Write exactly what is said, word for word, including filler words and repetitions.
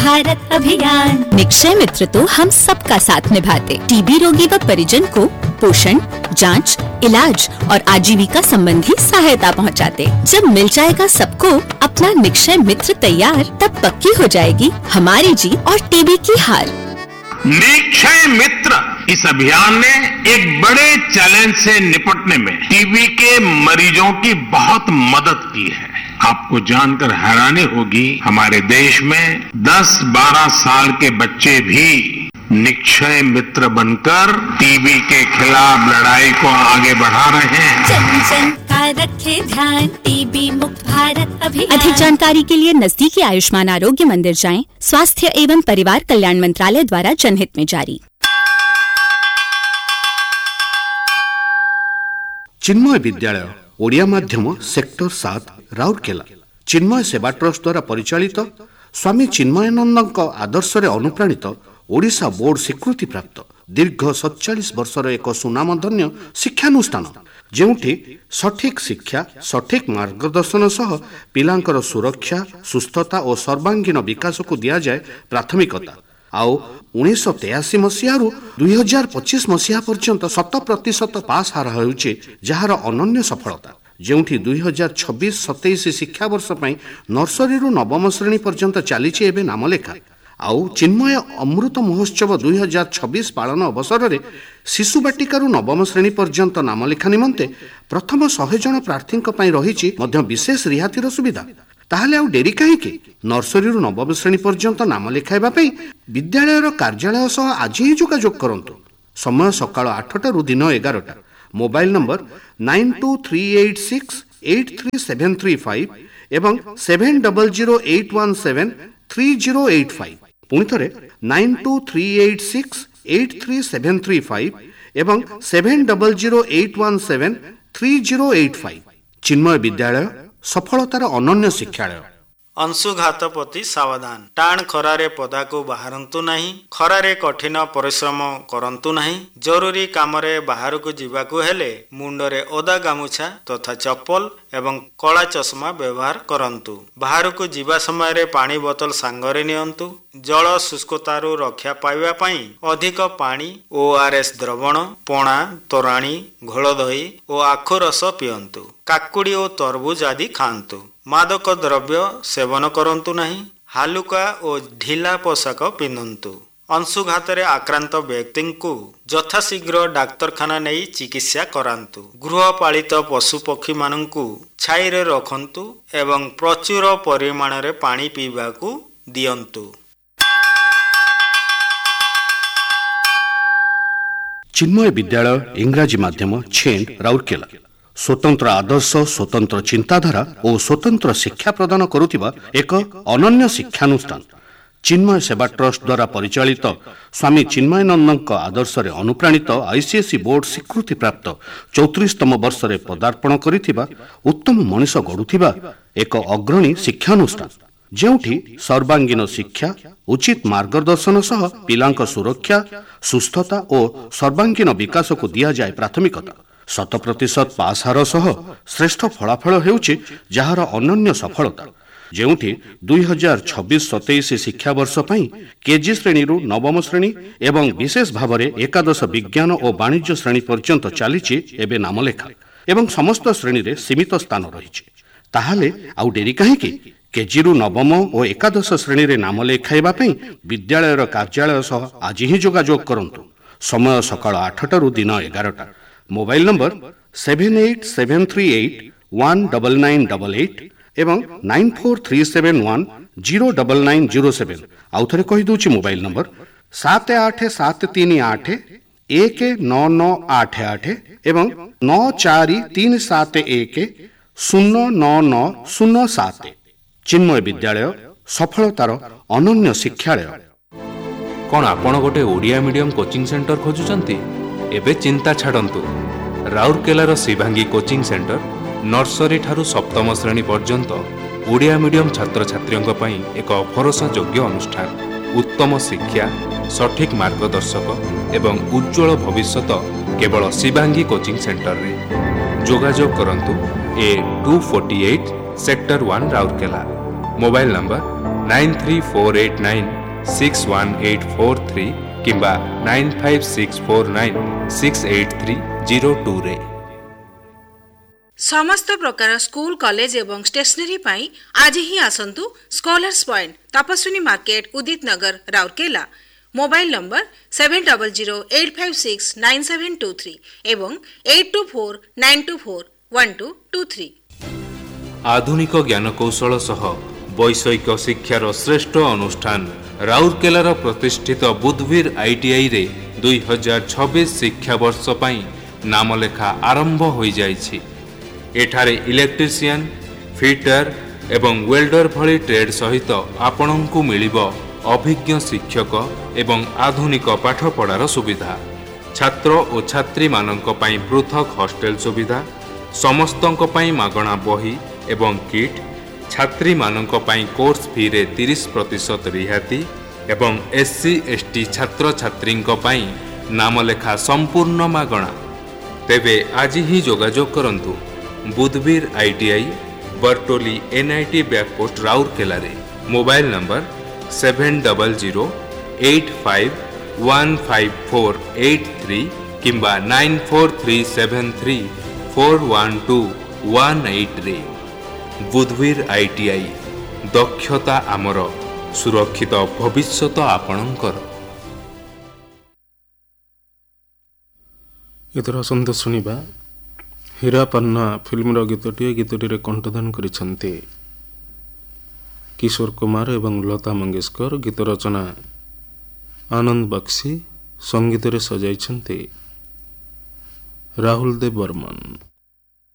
भारत अभियान। निक्षय मित्र तो हम सबका साथ निभाते। टीबी रोगी व परिजन को पोषण, जांच, इलाज और आजीविका संबंधी सहायता पहुंचाते। जब मिल जाएगा सबको अपना निक्षय मित्र तैयार, तब पक्की हो जाएगी हमारी जीत और टीबी की हार। निक्षय मित्र इस अभियान ने एक बड़े चैलेंज से निपटने में टीबी के मरीजों की बहुत मदद की है। आपको जानकर हैरानी होगी, हमारे देश में दस बारह साल के बच्चे भी निक्षय मित्र बनकर टीबी के खिलाफ लड़ाई को आगे बढ़ा रहे हैं। जन जन का रखे ध्यान, टीबी मुक्त भारत अभियान। अधिक जानकारी के लिए नजदीकी आयुष्मान आरोग्य मंदिर जाएं। स्वास्थ्य एवं परिवार कल्याण मंत्रालय द्वारा जनहित में जारी। चिन्मय विद्यालय ओडिया माध्यम सेक्टर सात राउरकेला चिन्मय सेवा ट्रस्ट द्वारा परिचालित स्वामी चिन्मयानंद आदर्श अनुप्राणित ओडिशा बोर्ड स्वीकृति प्राप्त दीर्घ सतचालीस वर्षर एक सुनामधन्य शिक्षानुष्ठान जोठी सठिक शिक्षा सठिक मार्गदर्शन सह पिलांकर सुरक्षा सुस्थता और सर्वांगीन विकास को दिया जाए प्राथमिकता। आउ उन्नीस तेयासी मसीह दुई हजार पच्चीस मसीहा पर्यंत शत प्रतिशत पास हार होउछि जार अनन्य सफलता जोठी दुई हजार छब्बीस सतैश शिक्षा वर्ष नर्सरी नवम श्रेणी पर्यंत चली एवं नामलेखा। आउ चिन्मय अमृत महोत्सव दुई हजार छब्बीस पालन अवसर में शिशु बाटिका नवम श्रेणी पर्यंत नामलेखा निमंते प्रथम शहे जन प्रार्थी रही विशेष रिहातिर सुविधा। ताहले आउ डेरी कहीं नर्सरी नवम श्रेणी पर्यंत नाम लिखाइबा पई विद्यालयर कार्यालय सह आज ही जोगाजोग करंतु। समय सकाळ आठटा रु दिन एगारटा। Mobile number nine to three eight six eight three seven three five एवं seven double zero eight one seven three zero eight five. पुणी थरे nine to three eight six eight three seven three five एवं seven double zero eight one seven three zero eight five. चिन्मय विद्यालय सफलतार अनन्य शिक्षालय। अंशुघात प्रति सावधान। टाण खरारे पदाकू बाहरंतु नहीं, खरारे कठिन परिश्रम करंतु नहीं। जरूरी कामरे बाहरकू जीवाकू हेले मुंडरे ओदा गामुछा तथा चप्पल एवं कला चश्मा व्यवहार करंतु। बाहरकू जीवा समय रे पानी बोतल सांगरे नियंतु। जल शुष्कतारू रक्षा पाइबा पई अधिक पानी, ओआरएस द्रवण, पणा, तोराणी, घोल दही और आखु रस पियंतु। काकुड़ी और तरबूज आदि खांतु। मादक द्रव्य सेवन करंतु नहीं। हालुका और ढिला पोशाक पिंधंतु। अंशुघात आक्रांत व्यक्ति को यथाशीघ्र डाक्तरखाना नहीं चिकित्सा करांतु। गृहपालित पशु पक्षी मानंकु छाई रे रखंतु एवं प्रचुर परिमाण रे पानी पीवा को दियंतु। चिन्मय विद्यालय इंग्राजी माध्यम छेंड राउरकेला स्वतंत्र आदर्श स्वतंत्र चिंताधारा और स्वतंत्र शिक्षा प्रदान करुथिबा एक अनन्य शिक्षानुष्ठान चिन्मय सेवा ट्रस्ट द्वारा परिचालित स्वामी चिन्मयानंद आदर्श अनुप्राणित आईसीएसई बोर्ड स्वीकृति प्राप्त चौतीसतम वर्ष में पदार्पण करिथिबा उत्तम मनीष गढ़ुथिबा एक अग्रणी शिक्षानुष्ठान जोठी सर्वांगीन शिक्षा उचित मार्गदर्शन सह पिलांक सुरक्षा सुस्थता और सर्वांगीन विकास को दिया जाए प्राथमिकता। शत प्रतिशत पास हार सह श्रेष्ठ फलाफल हेउछि जहार अनन्य सफलता जोठी दुई हजार छब्बीस सतैश शिक्षा वर्ष केजी श्रेणी नवम श्रेणी एवं विशेष भाव में एकादश विज्ञान और वाणिज्य श्रेणी पर्यंत चली एवं नामलेखा एवं समस्त श्रेणी रे सीमित स्थान रही। ताहाले आउ डेरी कहीं केजी नवम और एकादश श्रेणी रे नाम लेखाइबा विद्यालयर कार्यालय सह आज ही जोगाजोग करंतु। समय सकाळ आठटा रु दिन एगारटा। Mobile number seven eight seven three eight one double nine double eight एवं nine four three seven one zero double nine zero seven. आउ थे कहीदे मोबाइल नंबर सात आठ सात तीन आठ एक नौ नौ आठ आठ एवं नौ चार तीन सात एक शून्य नौ नौ शून्य सात। चिन्मय विद्यालय सफलतार अनन्य शिक्षालय। कौन आपण गोटे ओडिया मीडियम कोचिंग सेंटर खोजुचंती? एबे चिंता छाड़ंतु। राउरकेलार शिवांगी कोचिंग सेंटर नर्सरी ठारू सप्तम श्रेणी पर्यंत ओडिया मीडियम छात्र छात्रियों पई एक भरोसा योग्य अनुष्ठान। उत्तम शिक्षा सठिक मार्गदर्शक एवं उज्जवल भविष्यत केवल शिवांगी कोचिंग सेंटर रे। जोगाजोग करंतु ए to forty eight sector one Rourkela. Mobile number nine three four eight nine six one eight four three किंबा nine five six four nine six eight three zero to रे। समस्त प्रकार स्कूल कॉलेज एवं stationery पाई आज ही आसंतु scholars point तपस्विनी market उदित नगर Rourkela. Mobile number seven double zero eight five six nine seven two three एवं eight to four nine to four one two to three. आधुनिक ज्ञान कौशल सह वैषयिक शिक्षार श्रेष्ठ अनुष्ठान राउरकेलार प्रतिष्ठित बुधवीर आईटीआई रे दुई हजार छब्बीस शिक्षा वर्ष पाई नामलेखा आरंभ हो जाइछि। एठारे इलेक्ट्रीशियन फिटर एवं वेल्डर भली ट्रेड सहित आपणंकु मिलिबो अभिज्ञ शिक्षक एवं आधुनिक पाठपढ़ार सुविधा। छात्र और छात्री मानक पई पृथक हॉस्टेल सुविधा, समस्तंक पई मागणा बही एवं किट, छात्री मानक पई कोर्स फी रे तीस प्रतिशत रिहाती एवं एससी एसटी छात्र छात्रींक पई नामलेखा संपूर्ण मागणा। तेबे आज ही जोगाजोग करंतु बुधवीर आईटीआई बरटोली एनआईटी बैकपोस्ट राउरकेला रे। Mobile number seven double zero eight five one five four eight three किंबा nine four three seven three four one two one eight रे। बुधवीर आईटीआई दक्षता आमर सुरक्षित भविष्यत आपणकर। इतर आसंत शुणा हीरा पन्ना फिल्मर गीतटी गीतटी कंठदान करिसेंते किशोर कुमार एवं लता मंगेशकर। गीत रचना आनंद बक्सी, संगीत रे सजाइछन्ते राहुल देव बर्मन।